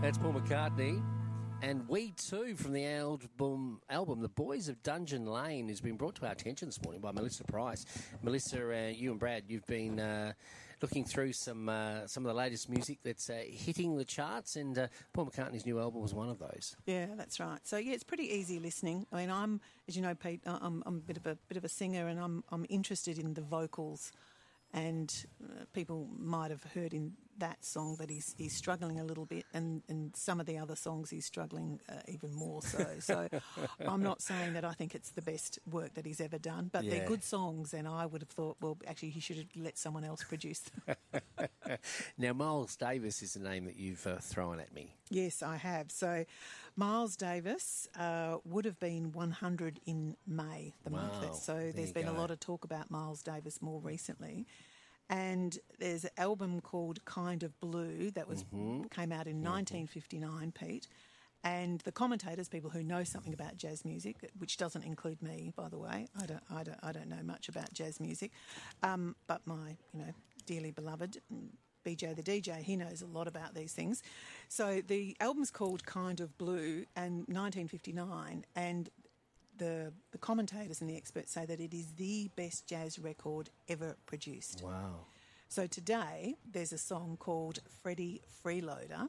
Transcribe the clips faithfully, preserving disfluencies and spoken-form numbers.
That's Paul McCartney. And We Too from the album, album The Boys of Dungeon Lane has been brought to our attention this morning by Melissa Price. Melissa, uh, you and Brad, you've been uh, looking through some uh, some of the latest music that's uh, hitting the charts, and uh, Paul McCartney's new album was one of those. Yeah, that's right. So yeah, it's pretty easy listening. I mean, I'm, as you know, Pete, I'm, I'm a bit of a bit of a singer, and I'm I'm interested in the vocals. And uh, people might have heard in that song that he's he's struggling a little bit, and, and some of the other songs he's struggling uh, even more so. So I'm not saying that I think it's the best work that he's ever done, but Yeah. they're good songs, and I would have thought, well, actually, he should have let someone else produce them. Now, Miles Davis is the name that you've uh, thrown at me. Yes, I have. So Miles Davis uh, would have been one hundred in May, the Wow. month. That, so There there's you been go. a lot of talk about Miles Davis more recently. And there's an album called Kind of Blue that was Mm-hmm. came out in nineteen fifty-nine, Pete. And the commentators, people who know something about jazz music, which doesn't include me, by the way, I don't, I don't, I don't know much about jazz music, um, but my, you know, dearly beloved B J the D J, he knows a lot about these things. So the album's called Kind of Blue, and nineteen fifty-nine, and the the commentators and the experts say that it is the best jazz record ever produced. Wow. So today there's a song called Freddie Freeloader,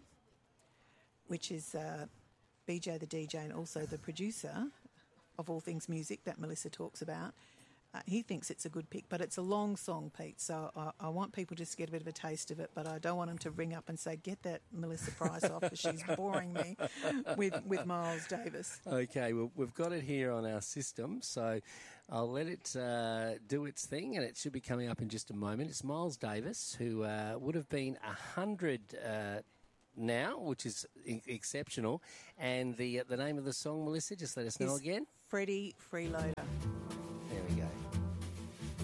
which is uh, B J the D J and also the producer of All Things Music that Melissa talks about. Uh, he thinks it's a good pick, but it's a long song, Pete, so I, I want people just to get a bit of a taste of it, but I don't want them to ring up and say, get that Melissa Price off because she's boring me with, with Miles Davis. Okay, well, we've got it here on our system, so I'll let it uh, do its thing, and it should be coming up in just a moment. It's Miles Davis, who uh, would have been one hundred uh, now, which is e- exceptional, and the, uh, the name of the song, Melissa, just let us know Is again. Freddie Freeloader.